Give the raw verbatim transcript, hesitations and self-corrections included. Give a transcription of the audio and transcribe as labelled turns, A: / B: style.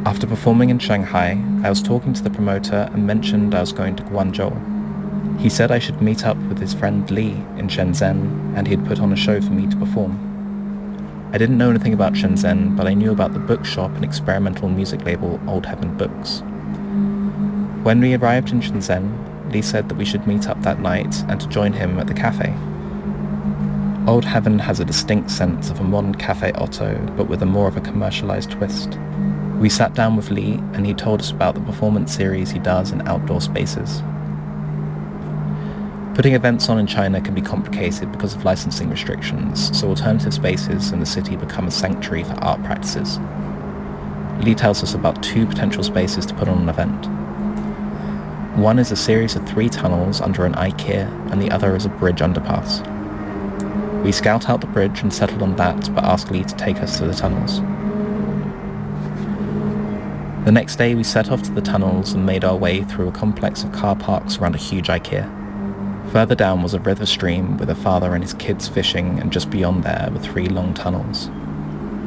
A: After performing in Shanghai, I was talking to the promoter and mentioned I was going to Guangzhou. He said I should meet up with his friend Li in Shenzhen, and he had put on a show for me to perform. I didn't know anything about Shenzhen, but I knew about the bookshop and experimental music label Old Heaven Books. When we arrived in Shenzhen, Li said that we should meet up that night and to join him at the cafe. Old Heaven has a distinct sense of a modern Cafe Otto, but with a more of a commercialized twist. We sat down with Li, and he told us about the performance series he does in outdoor spaces. Putting events on in China can be complicated because of licensing restrictions, so alternative spaces in the city become a sanctuary for art practices. Li tells us about two potential spaces to put on an event. One is a series of three tunnels under an IKEA, and the other is a bridge underpass. We scout out the bridge and settled on that, but asked Li to take us to the tunnels. The next day we set off to the tunnels and made our way through a complex of car parks around a huge IKEA. Further down was a river stream with a father and his kids fishing, and just beyond there were three long tunnels.